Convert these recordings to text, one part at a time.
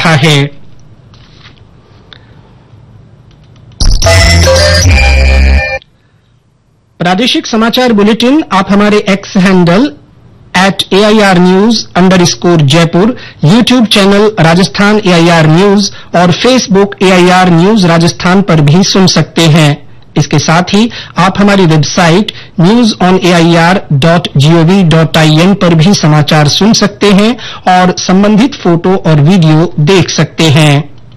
रहा है। प्रादेशिक समाचार बुलेटिन आप हमारे x handle @AIR News_जयपुर, YouTube channel Rajasthan AIR news और फेसबुक AIR न्यूज राजस्थान पर भी सुन सकते हैं। इसके साथ ही आप हमारी वेबसाइट newsonair.gov.in पर भी समाचार सुन सकते हैं और संबंधित फोटो और वीडियो देख सकते हैं।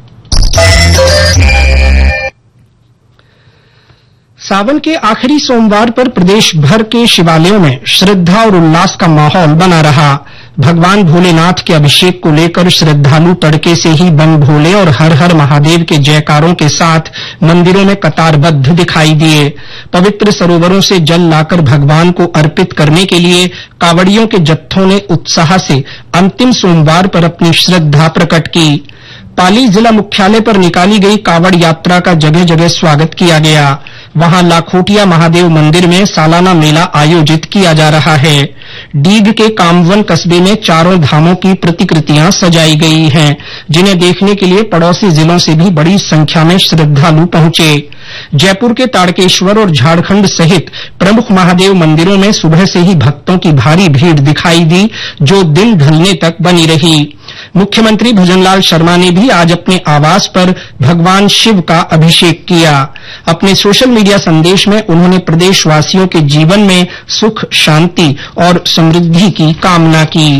सावन के आखिरी सोमवार पर प्रदेश भर के शिवालयों में श्रद्धा और उल्लास का माहौल बना रहा। भगवान भोलेनाथ के अभिषेक को लेकर श्रद्धालु तड़के से ही बम भोले और हर हर महादेव के जयकारों के साथ मंदिरों में कतारबद्ध दिखाई दिए। पवित्र सरोवरों से जल लाकर भगवान को अर्पित करने के लिए कांवड़ियों के जत्थों ने उत्साह से अंतिम सोमवार पर अपनी श्रद्धा प्रकट की। पाली जिला मुख्यालय पर निकाली गई कांवड़ यात्रा का जगह जगह स्वागत किया गया। वहां लाखोटिया महादेव मंदिर में सालाना मेला आयोजित किया जा रहा है। डीग के कामवन कस्बे में चारों धामों की प्रतिकृतियां सजाई गई हैं, जिन्हें देखने के लिए पड़ोसी जिलों से भी बड़ी संख्या में श्रद्धालु पहुंचे। जयपुर के ताड़केश्वर और झारखंड सहित प्रमुख महादेव मंदिरों में सुबह से ही भक्तों की भारी भीड़ दिखाई दी, जो दिन ढलने तक बनी रही। मुख्यमंत्री भजनलाल शर्मा ने भी आज अपने आवास पर भगवान शिव का अभिषेक किया। अपने सोशल मीडिया संदेश में उन्होंने प्रदेशवासियों के जीवन में सुख, शांति और समृद्धि की कामना की।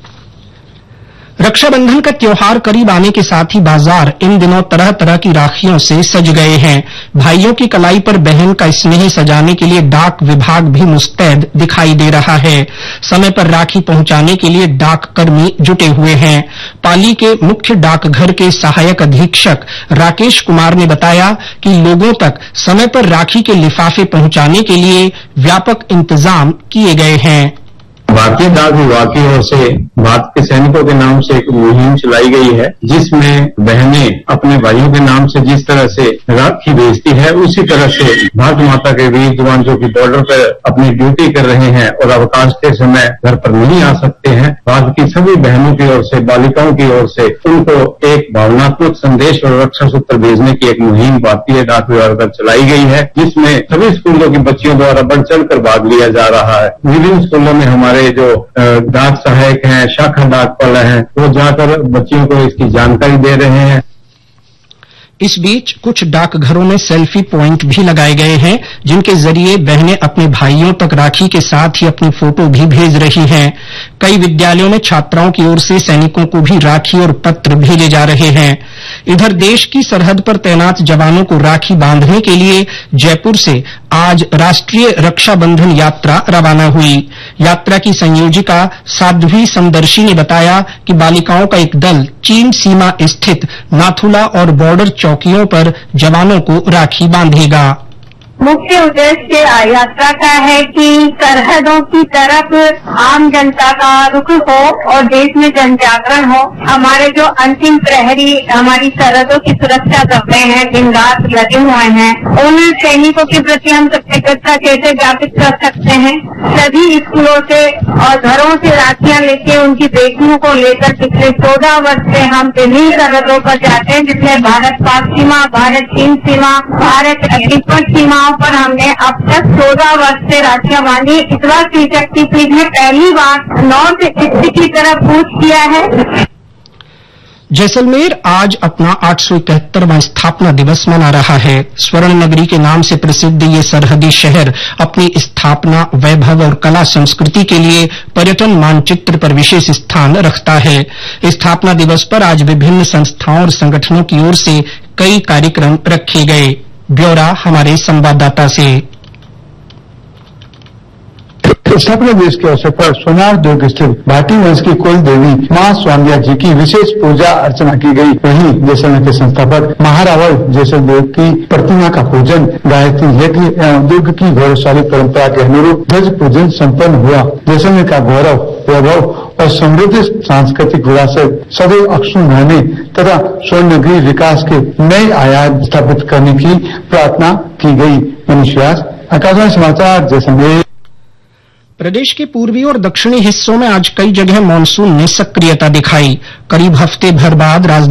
रक्षाबंधन का त्योहार करीब आने के साथ ही बाजार इन दिनों तरह तरह की राखियों से सज गए हैं। भाइयों की कलाई पर बहन का स्नेह सजाने के लिए डाक विभाग भी मुस्तैद दिखाई दे रहा है। समय पर राखी पहुंचाने के लिए डाककर्मी जुटे हुए हैं। पाली के मुख्य डाकघर के सहायक अधीक्षक राकेश कुमार ने बताया कि लोगों तक समय पर राखी के लिफाफे पहुंचाने के लिए व्यापक इंतजाम किए गए हैं। भारतीय डाक विभाग की ओर से भारत के सैनिकों के नाम से एक मुहिम चलाई गई है, जिसमें बहनें अपने भाइयों के नाम से जिस तरह से राखी भेजती है, उसी तरह से भारत माता के वीर जवान जो कि बॉर्डर पर अपनी ड्यूटी कर रहे हैं और अवकाश के समय घर पर नहीं आ सकते हैं, भारत की सभी बहनों की ओर से, बालिकाओं की ओर से उनको एक भावनात्मक संदेश और रक्षा सूत्र भेजने की एक मुहिम भारतीय डाक विभाग पर चलाई गई है, जिसमें सभी स्कूलों की बच्चियों द्वारा बढ़ चढ़कर भाग लिया जा रहा है। विभिन्न स्कूलों में हमारे जो डाक सहायक हैं, शाखा डाकपाल हैं, वो जाकर बच्चियों को इसकी जानकारी दे रहे हैं। इस बीच कुछ डाकघरों में सेल्फी प्वाइंट भी लगाए गए हैं, जिनके जरिए बहनें अपने भाइयों तक राखी के साथ ही अपनी फोटो भी भेज रही हैं। कई विद्यालयों में छात्राओं की ओर से सैनिकों को भी राखी और पत्र भेजे जा रहे हैं। इधर देश की सरहद पर तैनात जवानों को राखी बांधने के लिए जयपुर से आज राष्ट्रीय रक्षाबंधन यात्रा रवाना हुई। यात्रा की संयोजिका साध्वी समदर्शी ने बताया कि बालिकाओं का एक दल चीन सीमा स्थित नाथुला और बॉर्डर चौकियों पर जवानों को राखी बांधेगा। मुख्य उद्देश्य यात्रा का है कि सरहदों की तरफ आम जनता का रुख हो और देश में जन जागरण हो। हमारे जो अंतिम प्रहरी हमारी सरहदों की सुरक्षा कर रहे हैं, दिन रात लगे हुए हैं, उन सैनिकों के प्रति हम कृतज्ञता कैसे ज्ञापित कर सकते हैं। सभी स्कूलों से और घरों से राखियां लेके उनकी बेटियों को लेकर पिछले 14 वर्ष से हम विभिन्न सरहदों पर जाते हैं, जिसमें भारत पाक सीमा, भारत चीन सीमा, भारत तिब्बत सीमाओं पर हमने अब तक 14 वर्ष से राखियां बांधी। इस बार शक्तिपीठ में पहली बार नॉर्थ ईस्ट की तरफ कूच किया है। जैसलमेर आज अपना 871वां स्थापना दिवस मना रहा है। स्वर्ण नगरी के नाम से प्रसिद्ध ये सरहदी शहर अपनी स्थापना, वैभव और कला संस्कृति के लिए पर्यटन मानचित्र पर विशेष स्थान रखता है। स्थापना दिवस पर आज विभिन्न संस्थाओं और संगठनों की ओर से कई कार्यक्रम रखे गए। ब्यौरा हमारे संवाददाता से। स्थापना दिवस के अवसर पर सोनार दुर्ग स्थित भाटी वंश की कुल देवी मां स्वामिया जी की विशेष पूजा अर्चना की गई। वहीं जैसलमेर के संस्थापक महारावल जैसलमेर की प्रतिमा का पूजन, गायत्री यज्ञ एवं दुर्ग की गौरवशाली परंपरा के अनुरूप ध्वज पूजन संपन्न हुआ। जैसलमेर का गौरव, वैभव और समृद्ध सांस्कृतिक विरासत सदैव अक्षुण्ण रहने तथा स्वर्ण नगरी विकास के नए आयाम स्थापित करने की प्रार्थना की गई। मनीष व्यास, आकाशवाणी समाचार, जैसलमेर। प्रदेश के पूर्वी और दक्षिणी हिस्सों में आज कई जगह मानसून ने सक्रियता दिखाई। करीब हफ्ते भर बाद